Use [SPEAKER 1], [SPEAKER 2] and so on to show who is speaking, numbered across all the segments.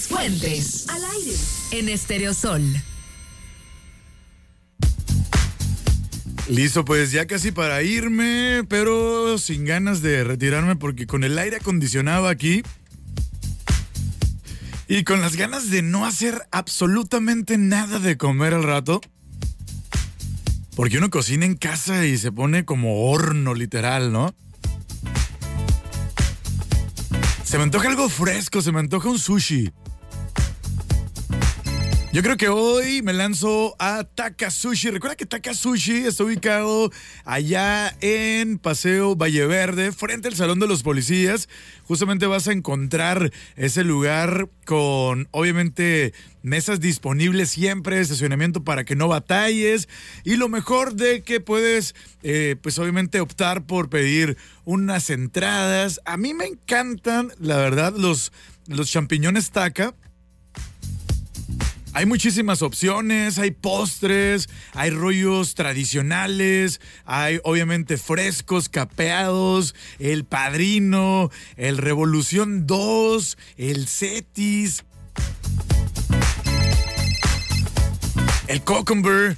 [SPEAKER 1] Fuentes, al aire, en Estéreo Sol.
[SPEAKER 2] Listo, pues ya casi para irme, pero sin ganas de retirarme porque con el aire acondicionado aquí y con las ganas de no hacer absolutamente nada de comer al rato, porque uno cocina en casa y se pone como horno literal, ¿no? Se me antoja algo fresco, se me antoja un sushi. Yo creo que hoy me lanzo a Taka Sushi. Recuerda que Taka Sushi está ubicado allá en Paseo Valleverde, frente al Salón de los Policías. Justamente vas a encontrar ese lugar con, obviamente, mesas disponibles siempre, estacionamiento para que no batalles. Y lo mejor de que puedes, pues obviamente optar por pedir unas entradas. A mí me encantan, la verdad, los champiñones Taka. Hay muchísimas opciones, hay postres, hay rollos tradicionales, hay obviamente frescos, capeados, el Padrino, el Revolución 2, el Cetis, el Cucumber.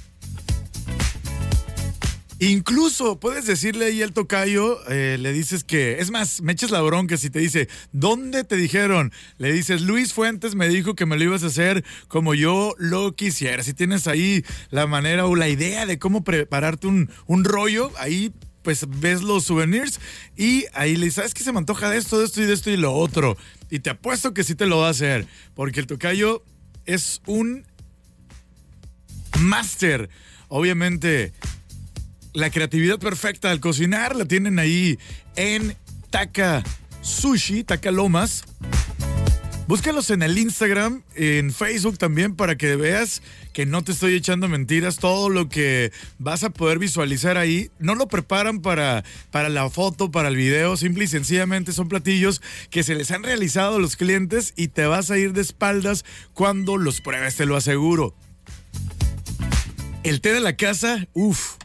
[SPEAKER 2] Incluso puedes decirle ahí al tocayo, le dices que, es más, me echas la bronca si te dice, ¿dónde te dijeron? Le dices, Luis Fuentes me dijo que me lo ibas a hacer como yo lo quisiera. Si tienes ahí la manera o la idea de cómo prepararte un rollo, ahí pues ves los souvenirs y ahí le dices, ¿sabes qué se me antoja de esto y de esto y lo otro? Y te apuesto que sí te lo va a hacer, porque el tocayo es un máster, obviamente. La creatividad perfecta al cocinar la tienen ahí en Taka Sushi, Taka Lomas. Búscalos en el Instagram, en Facebook también, para que veas que no te estoy echando mentiras. Todo lo que vas a poder visualizar ahí, no lo preparan para la foto, para el video. Simple y sencillamente son platillos que se les han realizado a los clientes y te vas a ir de espaldas cuando los pruebes, te lo aseguro. El té de la casa, uff.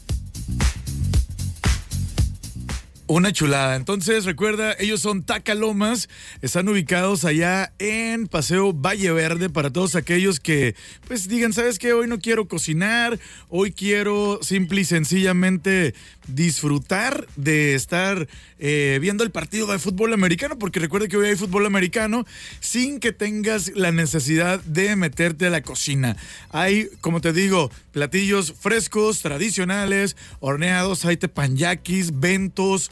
[SPEAKER 2] Una chulada. Entonces, recuerda, ellos son Taka Lomas, están ubicados allá en Paseo Valleverde para todos aquellos que, pues, digan, ¿sabes qué? Hoy no quiero cocinar, hoy quiero simple y sencillamente disfrutar de estar viendo el partido de fútbol americano, porque recuerda que hoy hay fútbol americano sin que tengas la necesidad de meterte a la cocina. Hay, como te digo, platillos frescos, tradicionales, horneados, hay tepanyakis, bentos,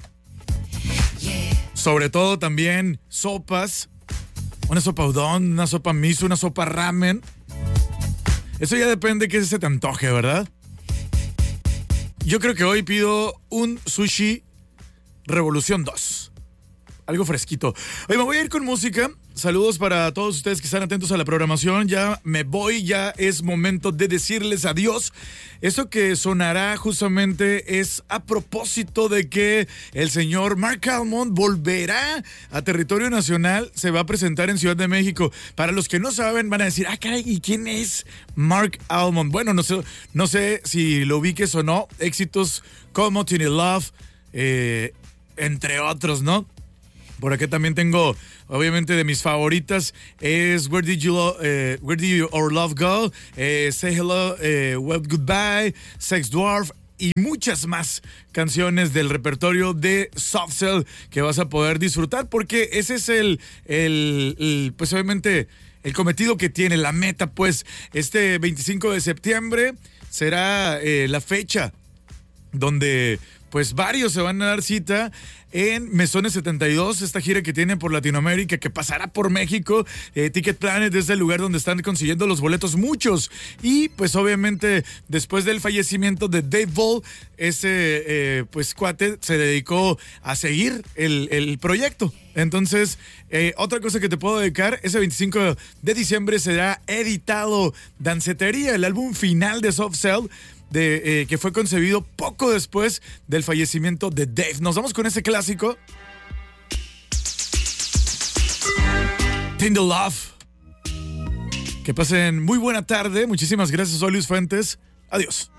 [SPEAKER 2] sobre todo también sopas, una sopa udon, una sopa miso, una sopa ramen. Eso ya depende de qué se te antoje, ¿verdad? Yo creo que hoy pido un sushi Revolución 2. Algo fresquito. Oye, me voy a ir con música. Saludos para todos ustedes que están atentos a la programación. Ya me voy, ya es momento de decirles adiós. Eso que sonará justamente es a propósito de que el señor Mark Almond volverá a territorio nacional. Se va a presentar en Ciudad de México. Para los que no saben, van a decir, caray, ¿y quién es Mark Almond? Bueno, no sé si lo ubiques o no. Éxitos como Tiny Love, entre otros, ¿no? Por acá también tengo, obviamente, de mis favoritas es Where Did Your Love Go, Say Hello, Well Goodbye, Sex Dwarf y muchas más canciones del repertorio de Soft Cell que vas a poder disfrutar, porque ese es pues obviamente el cometido que tiene, la meta, pues este 25 de septiembre será la fecha donde pues varios se van a dar cita en Mesones 72, esta gira que tienen por Latinoamérica, que pasará por México. Ticket Planet es el lugar donde están consiguiendo los boletos muchos. Y pues obviamente después del fallecimiento de Dave Ball, ese pues cuate se dedicó a seguir el proyecto. Entonces, otra cosa que te puedo dedicar, ese 25 de diciembre será editado Dancetería, el álbum final de Soft Cell, que fue concebido poco después del fallecimiento de Dave. Nos vamos con ese clásico. Tender Love. Que pasen muy buena tarde. Muchísimas gracias, soy Luis Fuentes. Adiós.